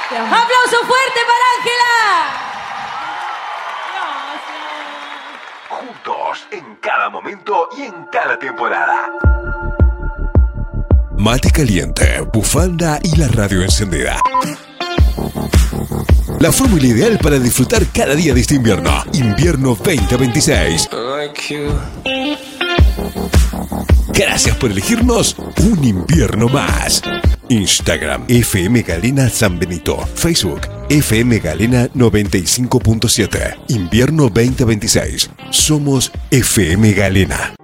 ¡Aplauso fuerte para Ángela! Juntos, en cada momento y en cada temporada. Mate caliente, bufanda y la radio encendida. La fórmula ideal para disfrutar cada día de este invierno. Invierno 2026. Gracias por elegirnos un invierno más. Instagram FM Galena San Benito. Facebook FM Galena 95.7. Invierno 2026. Somos FM Galena.